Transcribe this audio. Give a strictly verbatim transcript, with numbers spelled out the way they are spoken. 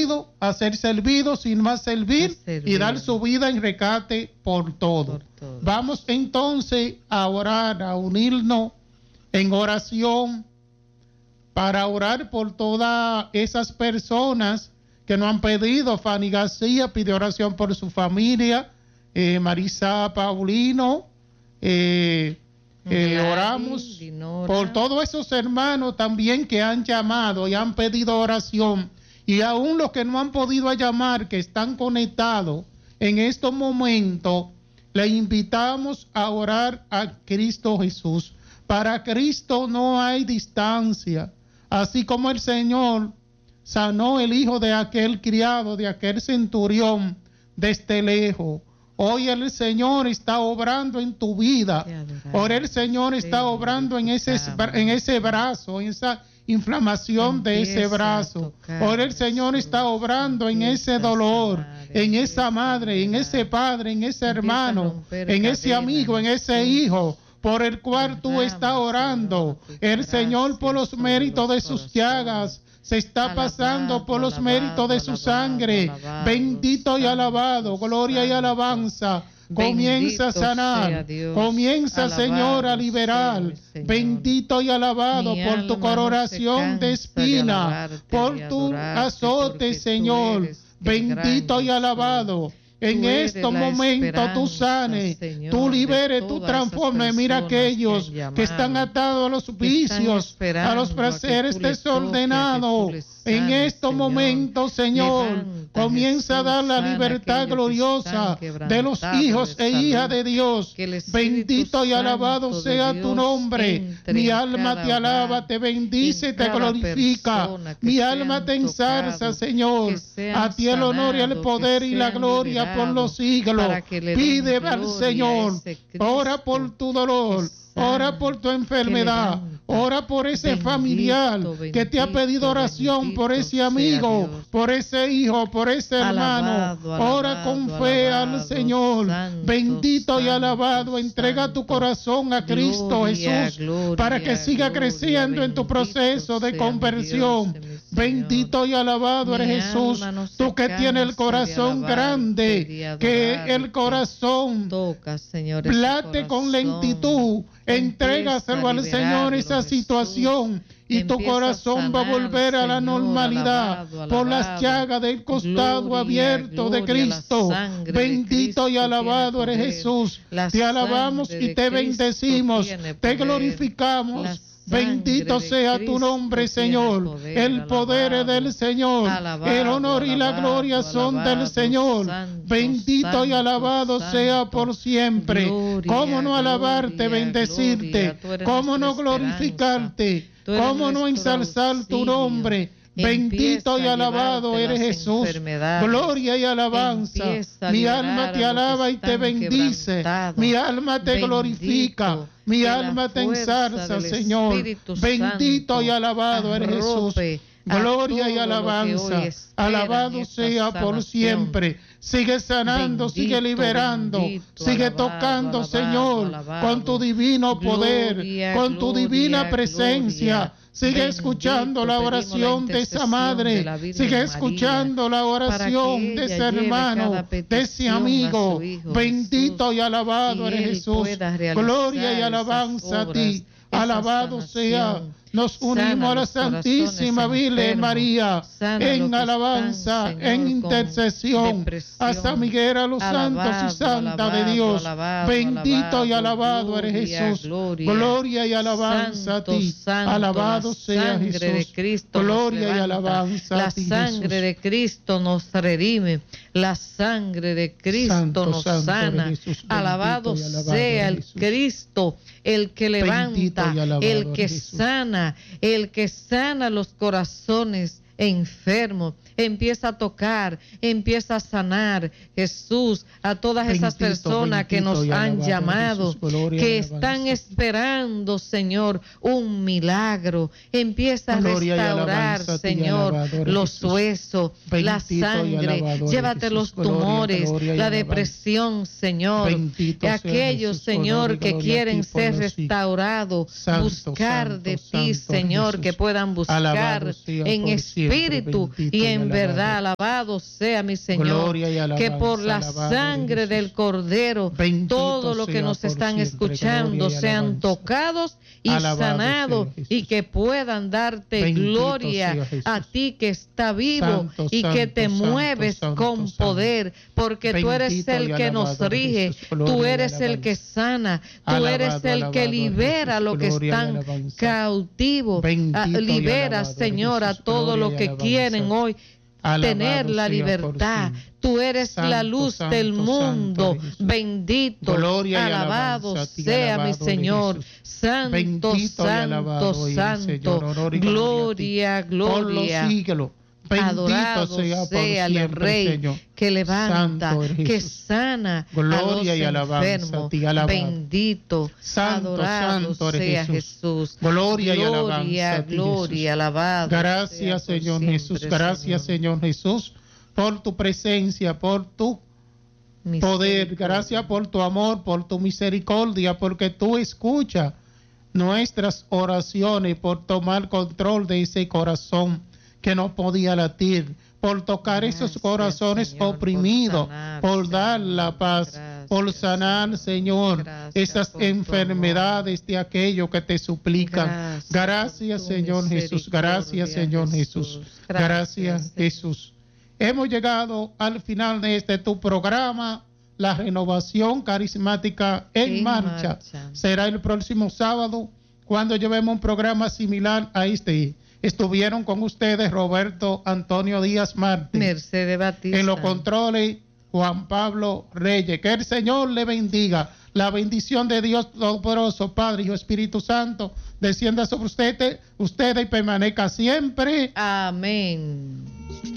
servido, a ser servido sin más servir, y dar su vida en rescate por todo. por todo. Vamos entonces a orar, a unirnos en oración para orar por todas esas personas que nos han pedido. Fanny García pide oración por su familia, eh, Marisa Paulino, eh, eh, Gladys, oramos Dinora. Por todos esos hermanos también que han llamado y han pedido oración, y aún los que no han podido llamar, que están conectados en estos momentos, le invitamos a orar a Cristo Jesús. Para Cristo no hay distancia, así como el Señor sanó el hijo de aquel criado, de aquel centurión desde lejos. Hoy el Señor está obrando en tu vida. Ahora el Señor está obrando en ese, en ese brazo, en esa inflamación de ese brazo. Ahora el Señor está obrando en ese dolor, en esa madre, en ese padre, en ese hermano, en ese amigo, en ese hijo por el cual tú estás orando. El Señor, por los méritos de sus llagas, se está alabado, pasando por los alabado, méritos de su alabado, sangre. Alabado, bendito y alabado, gloria y alabanza. Comienza a sanar, comienza, alabado, Señor, a liberar. Señor. Bendito y alabado mi por tu coronación de espina, de por tu azote, Señor. Bendito y alabado. En estos momentos tú sanes, Señor, tú liberes, tú transformes. Mira aquellos que, que están atados a los vicios, a los placeres desordenados. En estos momentos, Señor, levanta, comienza Jesús, a dar la libertad gloriosa de los hijos de e hijas de Dios. Bendito y alabado sea tu nombre. Mi alma te alaba, te bendice, te glorifica. Mi alma te ensalza, Señor. A ti el honor y el poder y la gloria por los siglos. Pide al Señor, ora por tu dolor, ora por tu enfermedad, ora por ese bendito, familiar bendito, que te ha pedido oración, bendito, por ese amigo, por ese hijo, por ese hermano. Alabado, alabado, ora con fe alabado, al Señor. Santo, bendito santo, y alabado. Entrega santo, tu corazón a Cristo gloria, Jesús, gloria, para que siga gloria, creciendo en tu proceso de conversión. Dios, bendito y alabado eres Jesús, no tú que tienes el corazón grande, que el corazón toca, Señor, late con lentitud. Entrégaselo al Señor esa situación y tu corazón va a volver a la normalidad por las llagas del costado abierto de Cristo. Bendito y alabado eres Jesús. Te alabamos y te bendecimos, te glorificamos. Bendito sea tu nombre, Señor. El poder es del Señor. El honor y la gloria son del Señor. Bendito y alabado sea por siempre. ¿Cómo no alabarte, bendecirte? ¿Cómo no glorificarte? ¿Cómo no ensalzar tu nombre? Bendito y alabado eres Jesús. Gloria y alabanza. Mi alma te alaba y te bendice. Mi alma te glorifica. Mi alma te ensalza, Señor. Bendito y alabado eres Jesús. Gloria y alabanza. Alabado sea por siempre. Sigue sanando, bendito, sigue liberando, bendito, sigue alabado, tocando, alabado, Señor, alabado, con tu divino poder, gloria, con tu gloria, divina presencia. Gloria. Sigue bendito, escuchando la oración la de esa madre, de sigue escuchando María, la oración de ese hermano, de ese amigo. Hijo, bendito Jesús, y alabado eres Jesús. Gloria y alabanza a ti. Alabado sea. Nos unimos a la Santísima Virgen María en alabanza, están, Señor, en intercesión a San Miguel, a los alabado, santos y santas alabado, de Dios. Alabado, bendito alabado, y alabado gloria, eres Jesús. Gloria, gloria y alabanza santo, a ti. Santo, alabado sea Jesús. De Cristo gloria y alabanza la a ti, La sangre Jesús. De Cristo nos redime. La sangre de Cristo santo, nos santo sana. Jesús, alabado sea el Jesús. Cristo, el que levanta, el que Jesús. Sana. El que sana los corazones enfermos, empieza a tocar, empieza a sanar, Jesús, a todas bendito, esas personas que nos han llamado, Jesús, gloria, que están esperando, Señor, un milagro. Empieza gloria, a restaurar, alabanza, Señor, alabado, los huesos, bendito, la sangre, alabado, llévate Jesús, los tumores, gloria, gloria, la depresión, Señor, bendito aquellos, Jesús, Señor, que quieren ser restaurados, buscar de ti, Señor, que puedan buscar en espíritu espíritu y, y en verdad. Alabado sea mi Señor. Y alabanza, que por la sangre del Cordero, bendito todo lo que nos están siempre. Escuchando sean tocados y alabado sanados y que puedan darte bendito gloria a ti que está vivo santo, y santo, que te santo, mueves santo, con santo, poder, porque bendito tú eres el que nos rige, tú eres el que sana, tú alabado, eres el alabado, que libera a los que están cautivos, libera, Señor, a todos los que quieren hoy alabado tener la libertad. Tú eres santo, la luz santo, del mundo. Santo, bendito, gloria alabado ti, sea alabado, mi Señor. Jesús. Santo, bendito santo, santo. Señor, gloria, gloria. Por los siglos. Bendito adorado sea, sea el Rey, Señor. Que levanta, que sana gloria a los y alabanza, enfermos. Ti, bendito, santo, adorado santo sea Jesús. Jesús. Gloria, gloria y alabanza. Gloria, alabado. Gracias, Señor siempre, Jesús. Gracias, Señor Jesús, por tu presencia, por tu poder. Gracias por tu amor, por tu misericordia, porque tú escuchas nuestras oraciones, por tomar control de ese corazón que no podía latir, por tocar gracias, esos corazones Señor, oprimidos, por, sanar, por dar Señor, la paz, gracias, por sanar, Señor, esas enfermedades de aquello que te suplican. Gracias, gracias Señor Jesús, gracias, Señor Jesús, gracias, gracias Jesús. Hemos llegado al final de este tu programa, La Renovación Carismática en, en marcha. marcha. Será el próximo sábado cuando llevemos un programa similar a este. Estuvieron con ustedes Roberto Antonio Díaz Martín. Mercedes Batista. En los controles, Juan Pablo Reyes. Que el Señor le bendiga. La bendición de Dios Todopoderoso, Padre, Hijo, Espíritu Santo, descienda sobre ustedes, ustedes y permanezca siempre. Amén.